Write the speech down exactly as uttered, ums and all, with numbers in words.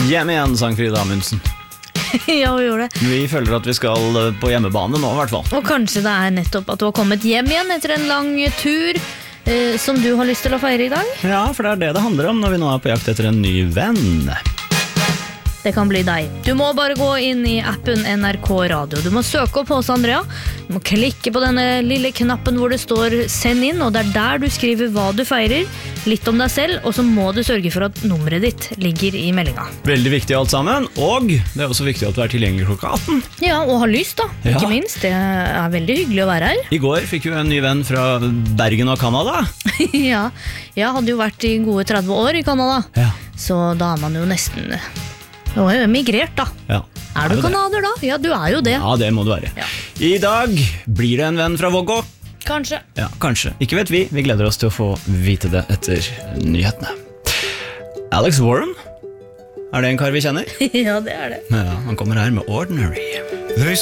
Hjem igjen, sang Frida Amundsen. Ja, vi gjorde det. Vi føler at vi skal på hjemmebane nå, I hvert fall. Og kanskje det er nettopp at du har kommet hjem igjen etter en lang tur eh, som du har lyst til å feire I dag. Ja, for det er det det handler om når vi nå er på jakt etter en ny venn. Det kan bli deg. Du må bare gå inn I appen N R K Radio. Du må søke opp hos Andrea. Du må klikke på denne lille knappen hvor det står send inn, og det er der du skriver hva du feirer, litt om deg selv, og så må du sørge for at nummeret ditt ligger I meldinga. Veldig viktig alt sammen, og det er også viktig at du er tilgjengelig klokka atten. Ja, og har lyst da, Ja. ikke minst. Det er veldig hyggelig å være her. I går fikk vi en ny venn fra Bergen og Kanada. Ja, jeg hadde jo vært I gode tretti år I Kanada, Ja. så da er man jo nesten... Du har jo emigrert da. Ja. Er du kanader da? Ja, du er jo det. Ja, det må du være. Ja. I dag blir det en venn fra Vågå. Kanskje. Ja, kanskje. Ikke vet vi. Vi gleder oss til å få vite det etter nyhetene. Alex Warren? Er det en kar vi kjenner? Ja, det er det. Ja, han kommer her med Ordinary.